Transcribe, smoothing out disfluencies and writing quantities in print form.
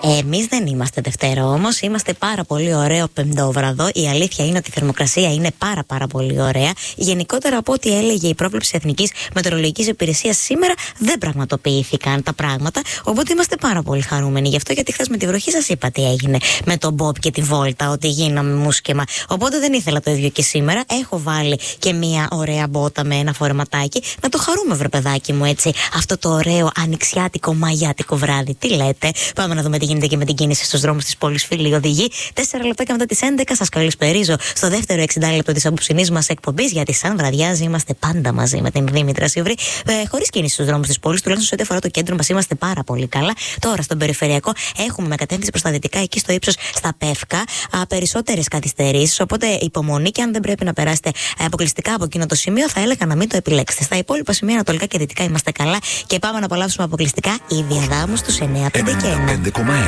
Εμείς δεν είμαστε Δευτέρα όμως, είμαστε πάρα πολύ ωραίο πεντόβραδο. Η αλήθεια είναι ότι η θερμοκρασία είναι πάρα πολύ ωραία. Γενικότερα από ό,τι έλεγε η πρόβλεψη Εθνικής Μετεωρολογικής Υπηρεσίας, σήμερα δεν πραγματοποιήθηκαν τα πράγματα. Οπότε είμαστε πάρα πολύ χαρούμενοι γι' αυτό, γιατί χθες με τη βροχή σας είπα τι έγινε με τον Μπομπ και τη βόλτα, ότι γίναμε μουσκεμα. Οπότε δεν ήθελα το ίδιο και σήμερα. Έχω βάλει και μια ωραία μπότα με ένα φορεματάκι. Να το χαρούμε, βρε παιδάκι μου, έτσι. Αυτό το ωραίο ανοιξιάτικο μαγιάτικο βράδυ. Τι λέτε? Πάμε να δούμε τι γίνεται και με την κίνηση στους δρόμους της πόλης, φίλοι οδηγοί. 4 λεπτά και μετά τις 11 σας καλησπερίζω στο δεύτερο 60 λεπτό της απόψινής μας εκπομπής. Γιατί σαν βραδιάζει είμαστε πάντα μαζί με την Δήμητρα Σιβρή. Χωρίς κίνηση στους δρόμους της πόλης, τουλάχιστον σε ό,τι αφορά το κέντρο μας είμαστε πάρα πολύ καλά. Τώρα στον περιφερειακό έχουμε με κατεύθυνση προς τα δυτικά, εκεί στο ύψος στα Πεύκα, περισσότερες καθυστερήσεις. Οπότε υπομονή, και αν δεν πρέπει να περάσετε αποκλειστικά από εκείνο το σημείο, θα έλεγα να μην το επιλέξετε. Στα υπόλοιπα σημεία ανατολικά και δυτικά είμαστε καλά. Και πάμε να απολαύσουμε αποκλειστικά η Διαδάμου στους 9, 5 και 1.